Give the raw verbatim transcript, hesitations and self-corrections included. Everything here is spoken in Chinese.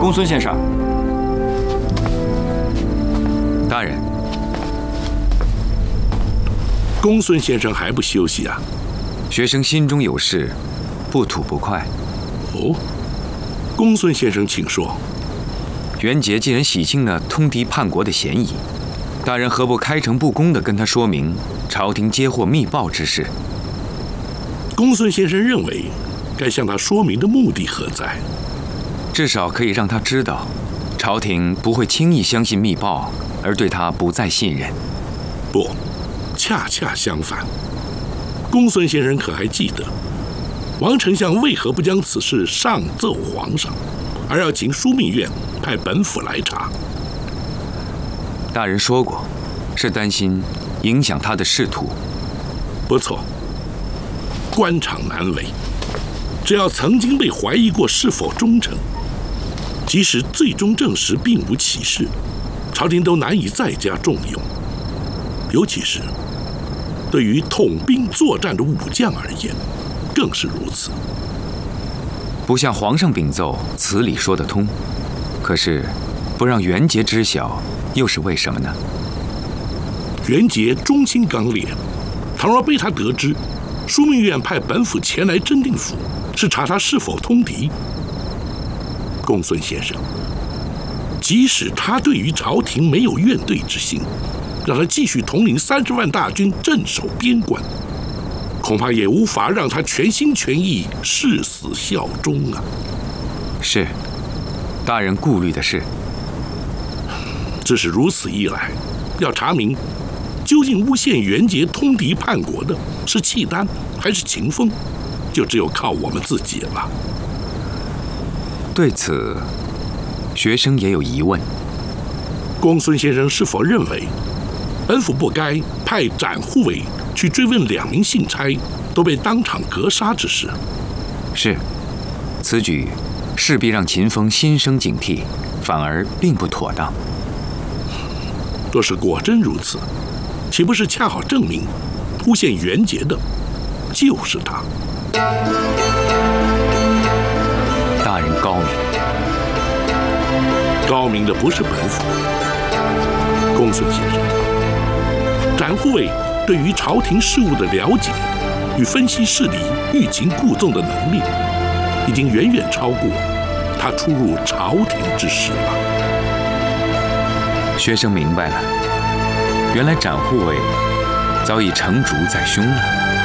公孙先生， 大人， 公孙先生还不休息啊？ 学生心中有事，不吐不快。 哦，公孙先生，请说。 袁杰既然洗清了通敌叛国的嫌疑，大人何不开诚布公地跟他说明朝廷接获密报之事？ 公孙先生认为，该向他说明的目的何在？ 至少可以让他知道，朝廷不会轻易相信密报，而对他不再信任。 不，恰恰相反。公孙先生可还记得，王丞相为何不将此事上奏皇上，而要请枢密院派本府来查？ 大人说过，是担心影响他的仕途。 不错，官场难为，只要曾经被怀疑过是否忠诚，即使最终证实并无其事，朝廷都难以再加重用。尤其是对于统兵作战的武将而言，更是如此。 不向皇上禀奏，此理说得通。可是，不让袁杰知晓，又是为什么呢？ 袁杰忠心刚烈，倘若被他得知，枢密院派本府前来真定府，是查他是否通敌。公孙先生，即使他对于朝廷没有怨怼之心，让他继续统领三十万大军镇守边关，恐怕也无法让他全心全意誓死效忠啊。 是，大人顾虑的是。 只是如此一来，要查明究竟诬陷袁杰通敌叛国的是契丹还是秦风，就只有靠我们自己了。 对此，学生也有疑问。 公孙先生是否认为，本府不该派展护卫去追问两名信差都被当场格杀之事？ 是，此举势必让秦风心生警惕，反而并不妥当。 若是果真如此，岂不是恰好证明诬陷袁杰的就是他？ 大人高明， 高明的不是本府。公孙先生，展护卫对于朝廷事务的了解与分析事理、欲擒故纵的能力，已经远远超过他出入朝廷之时了。 学生明白了，原来展护卫早已成竹在胸了。